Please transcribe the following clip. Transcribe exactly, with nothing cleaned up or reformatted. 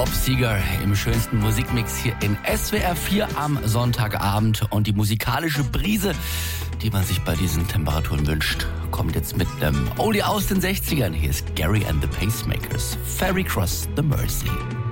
Bob Seger im schönsten Musikmix hier in S W R vier am Sonntagabend. Und die musikalische Brise, die man sich bei diesen Temperaturen wünscht, kommt jetzt mit einem Oldie aus den sechzigern. Hier ist Gary and the Pacemakers, Ferry Cross the Mersey.